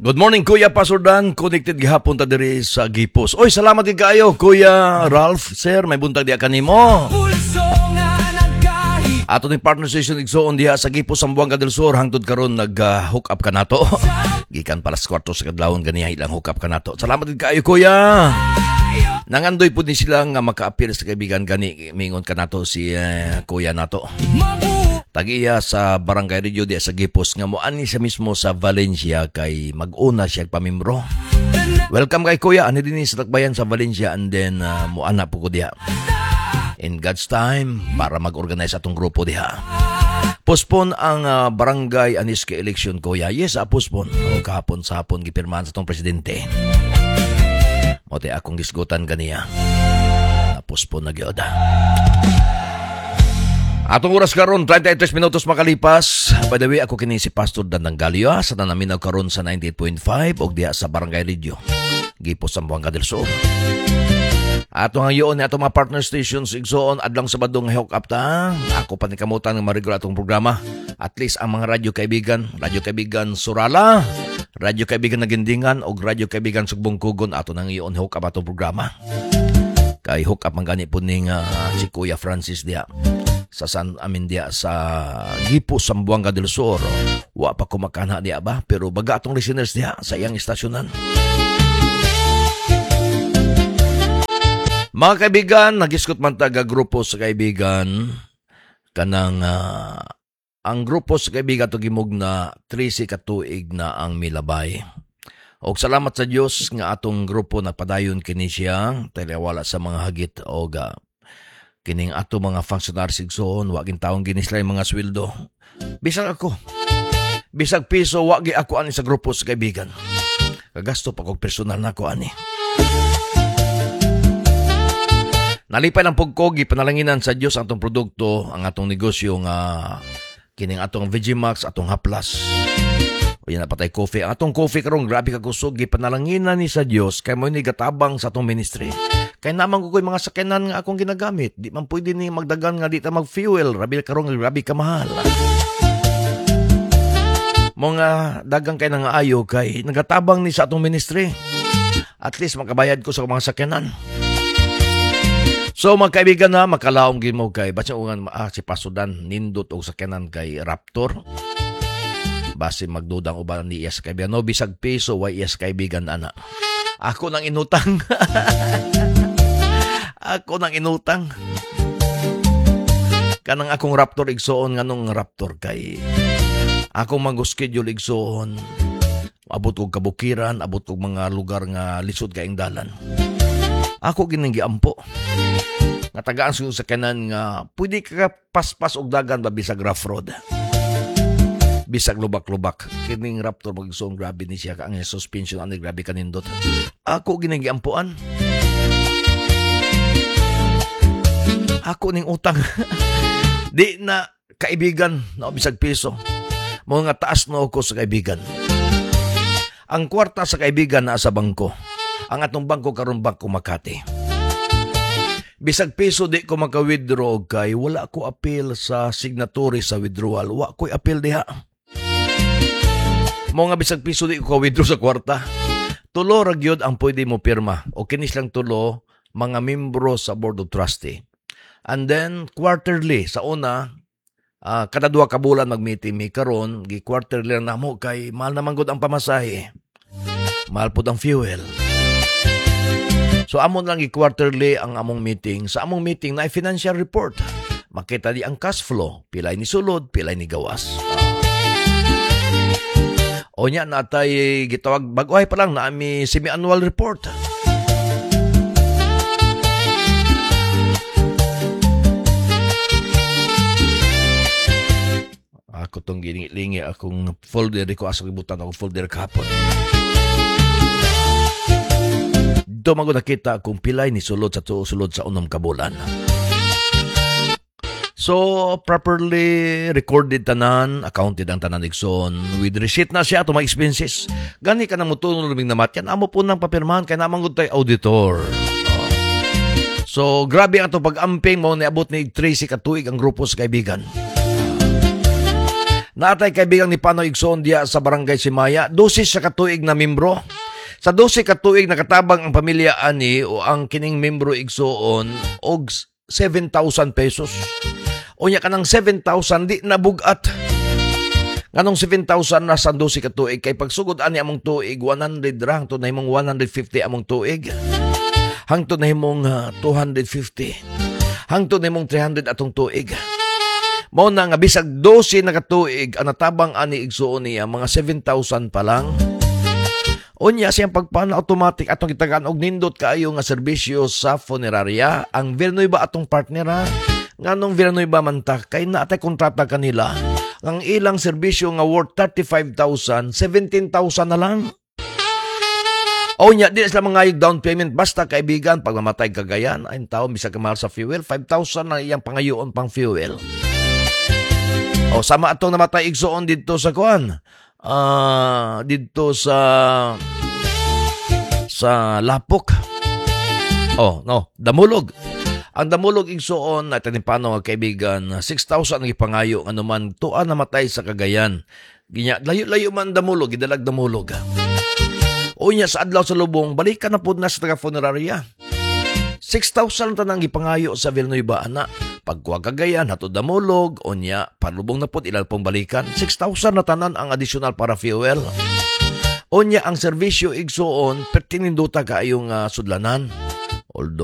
Good morning, Kuya Pasordan. Connected gihapon ta diri sa Gipos. Oy, salamat din kayo, Kuya Ralph. Sir, may buntag di kanimo. Ato ni partner station igsoon diha sa Gipos Zamboanga del Sur hangtod karon nag-hook up ka nato. Gikan para sa kwarto sa kadlawon ganiya ilang hook up ka nato. Salamat din kayo, Kuya. Nangandoy pud ni sila nga maka-appeal sa kaibigan gani mingon ka nato si Kuya nato. Tagiya sa Barangay Radio di sa Gipos nga moani siya mismo sa Valencia kay mag-una siya pamimro. Welcome kay Kuya, ani din sa Tacbayan sa Valencia and then moana po ko diha. In God's time para mag-organize atong grupo diha. Postpone ang barangay Aniske election, Kuya. Yes, postpone. O kahapon sa hapon gipirmahan sa atong presidente. Mote akong gisgutan ganiya. Postpone na gyud. Atong oras karon 33 minutos makalipas. By the way, ako kini si Pastor Dan Galio sa nanaminaw karon sa 98.5 og diha sa Barangay Radio Gipos Zamboanga del Sur. Ato ngayon ato mga partner stations igsoon adlang Sabado nga hook up ta. Ako pa ni kamutan nga ma-regular atong programa. At least ang mga radyo kaibigan Surala, radyo kaibigan Nagindingan og radyo kaibigan Sugbong Kugon ato nang iyon hook up atong programa. Kay hook up man gani po ning si Kuya Francis dia. Sa San Amindia sa Gipos Zamboanga del Sur. Wa pa kumakana diya ba? Pero baga atong listeners diya sa iyang istasyonan. Mga kaibigan, nagiskot man taga grupo sa kaibigan kanang ang grupo sa kaibigan to gimog na 13 katuig na ang milabay. Og salamat sa Dios nga atong grupo napadayon kini siya talawala sa mga hagit og kining ato mga functionaries igsoon wagin taong ginislay mga sweldo. Bisag piso wagi ako ani sa grupo sa kaibigan. Kagasto pa kog personal nako ani. Nalipay ng pugkog ipanalanginan sa Dios ang atong produkto, ang atong negosyo nga kining atong Vegimax, atong Haplas. O yan napatay coffee. Ang atong coffee karong grabe ka kusog ipanalanginan ni sa Dios kay mo ni gatabang sa atong ministry. Kay naman ko mga sakyanan nga akong ginagamit. Di man pwede ni magdagan nga di ta mag-fuel. Rabi karong grabe ka mahal. Mga dagang kay nang ayo kay nagatabang ni sa atong ministry. At least makabayad ko sa mga sakyanan. So mga kaibigan na makalaong gimo kay batsungan si Pasudan nindot og sakyanan kay Raptor. Base magdudang uban ni Iyas kaibigan. No bisag piso way Iyas kaibigan ana. Ako nang inutang. Ako nang inutang. Kanang akong Raptor igsoon nganong Raptor kay akong mag-schedule igsoon. Abot og kabukiran, abot og mga lugar nga lisod kaing dalan. Ako ginanggiampo. Nga tagaan sa kanan nga pwede ka paspas og dagan ba bisag rough road. Bisag lubak-lubak. Kining Raptor mag-igsoon grabe ni siya ang suspension ani grabe kanindot. Ako ginanggiampuan. Ako ning utang. Di na kaibigan na bisag piso. Mga taas na ako sa kaibigan. Ang kwarta sa kaibigan na sa bangko. Ang atong bangko karon Bangko Makati. Bisag piso di ko maka-withdraw kay wala ko appeal sa signatory sa withdrawal. Wa ko'y appeal diha. Mga bisag piso di ko withdraw sa kwarta. Tulo ragyod ang pwede mo pirma. O kinis lang tulo mga membro sa Board of Trustee. And then quarterly sa una kada 2 ka bulan mag-meeting mi karon gi quarterly lang namo kay mahal naman gud ang pamasahe. Mahal pud ang fuel. So amon lang i-quarterly ang among meeting. Sa among meeting na financial report. Makita di ang cash flow, pilay ni sulod, pilay ni gawas. O nya natay gitawag baguhay pa lang na ami semi-annual report. Ako tong gilingi akong folder ko asang ibutan akong folder kahapon. Dito mago nakita kung pilay ni sulod sa unom ka bulan. So, properly recorded tanan, accounted ang tanan igsoon, with receipt na siya to mga expenses. Gani ka na mo tunong luming namat yan, amo po nang papirmahan, kaya naman tayo auditor. So, grabe ang ito pag-amping mo, niabot ni 13 katuig ang grupo sa kaibigan. Naatay kaibigan ni Pano Igsoon diya sa Barangay Simaya, 12 sa katuig na membro. Sa 12 katuig nakatabang ang pamilya ani o ang kining membro Igsoon og 7,000 pesos. Unya ka ng 7,000 di nabugat. Nganong 7,000 na sa 12 katuig kay pagsugod ani among tuig 100 ra hangtod na himong 150 among tuig. Hangtod na himong 250. Hangtod na himong 300 atong tuig. Mao na nga bisag 12 na katuig ang natabang ani Igsoon niya mga 7,000 pa lang. Unya siyang pagpana automatic atong gitagaan og nindot kaayo nga serbisyo sa funeraria. Ang Villanueva atong partnera nganong Villanueva man ta kay naatay kontrata kanila. Ang ilang serbisyo nga worth 35,000, 17,000 na lang. Unya di sila mangayog down payment basta kaibigan pag mamatay kagayan ay tao bisag kamahal sa fuel 5,000 na iyang pangayoon pang fuel. O sama atong namatay Igsoon dito sa kuan. Dito sa Lapok. Damulog. Ang Damulog Igsoon na tanipano nga kaibigan, 6,000 ang ipangayo anuman tuwa namatay sa Cagayan. Ginya layo-layo man Damulog, gidalag Damulog. Unya sa adlaw sa lubong, balikan na pud na sa taga funeraria. 6,000 tanang ipangayo sa Villanueva ana. Pagkuha Cagayan hatod Damulog, unya palubong na pud ilal pong balikan. 6,000 na tanan ang additional para fuel. Unya ang serbisyo Igsoon pertininduta kaayong sudlanan. Although